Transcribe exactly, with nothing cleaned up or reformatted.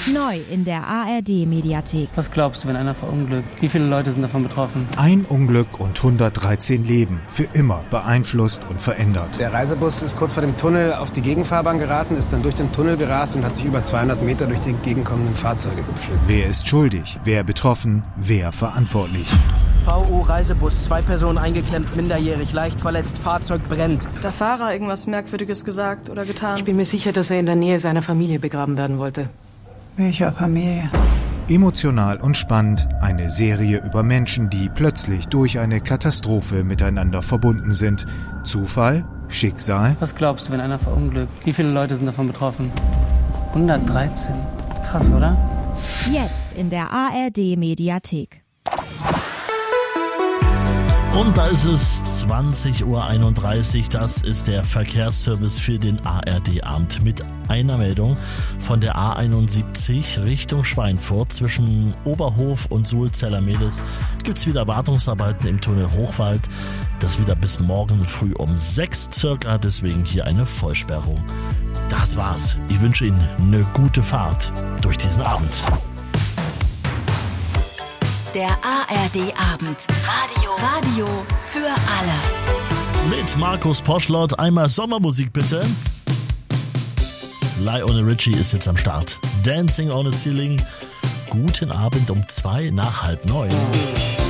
Neu in der A R D-Mediathek. Was glaubst du, wenn einer verunglückt? Wie viele Leute sind davon betroffen? Ein Unglück und hundertdreizehn Leben. Für immer beeinflusst und verändert. Der Reisebus ist kurz vor dem Tunnel auf die Gegenfahrbahn geraten, ist dann durch den Tunnel gerast und hat sich über zweihundert Meter durch die entgegenkommenden Fahrzeuge gepflückt. Wer ist schuldig? Wer betroffen? Wer verantwortlich? V U-Reisebus, zwei Personen eingeklemmt, minderjährig, leicht verletzt, Fahrzeug brennt. Hat der Fahrer irgendwas Merkwürdiges gesagt oder getan? Ich bin mir sicher, dass er in der Nähe seiner Familie begraben werden wollte. Welcher Familie? Emotional und spannend, eine Serie über Menschen, die plötzlich durch eine Katastrophe miteinander verbunden sind. Zufall? Schicksal? Was glaubst du, wenn einer verunglückt? Wie viele Leute sind davon betroffen? hundertdreizehn. Krass, oder? Jetzt in der A R D-Mediathek. Und da ist es zwanzig Uhr einunddreißig, das ist der Verkehrsservice für den A R D-Abend mit einer Meldung von der A einundsiebzig Richtung Schweinfurt. Zwischen Oberhof und Sulzeller-Mehlis gibt es wieder Wartungsarbeiten im Tunnel Hochwald. Das wieder bis morgen früh um sechs circa, deswegen hier eine Vollsperrung. Das war's. Ich wünsche Ihnen eine gute Fahrt durch diesen Abend. Der A R D-Abend. Radio. Radio für alle. Mit Markus Poschlott. Einmal Sommermusik bitte. Lionel Richie ist jetzt am Start. Dancing on a Ceiling. Guten Abend um zwei nach halb neun.